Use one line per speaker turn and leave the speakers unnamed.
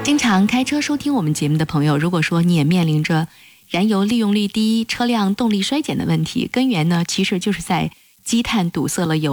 经常开车收听我们节目的朋友，如果说你也面临着燃油利用率低、车辆动力衰减的问题，根源呢其实就是在积碳堵塞了油